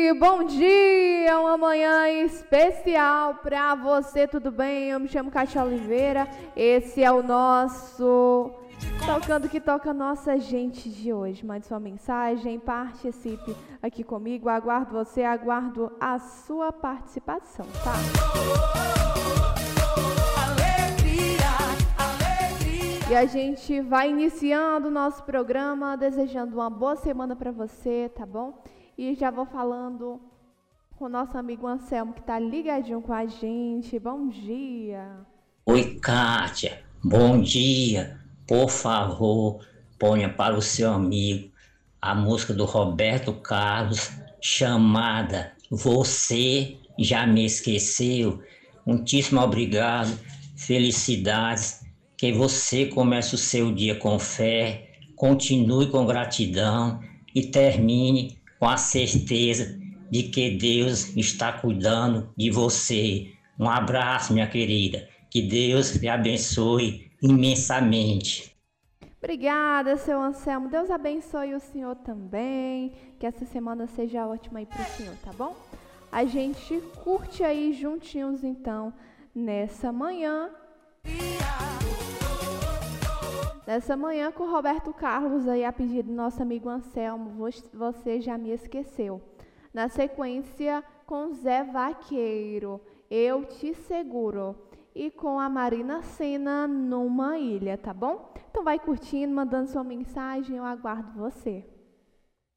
Bom dia, uma manhã especial para você, tudo bem? Eu me chamo Kátia Oliveira, esse é o nosso Tocando que Toca Nossa Gente de hoje. Mande sua mensagem, participe aqui comigo, aguardo você, aguardo a sua participação, tá? E a gente vai iniciando o nosso programa, desejando uma boa semana para você, tá bom? E já vou falando com o nosso amigo Anselmo, que tá ligadinho com a gente. Bom dia. Oi, Kátia. Bom dia. Por favor, ponha para o seu amigo a música do Roberto Carlos, chamada Você Já Me Esqueceu. Muitíssimo obrigado. Felicidades. Que você comece o seu dia com fé, continue com gratidão e termine com a certeza de que Deus está cuidando de você. Um abraço, minha querida. Que Deus lhe abençoe imensamente. Obrigada, seu Anselmo. Deus abençoe o senhor também. Que essa semana seja ótima aí pro senhor, tá bom? A gente curte aí juntinhos, então, nessa manhã. Nessa manhã com o Roberto Carlos aí, a pedido do nosso amigo Anselmo, Você Já Me Esqueceu. Na sequência, com Zé Vaqueiro, Eu Te Seguro. E com a Marina Sena, Numa Ilha, tá bom? Então vai curtindo, mandando sua mensagem, eu aguardo você.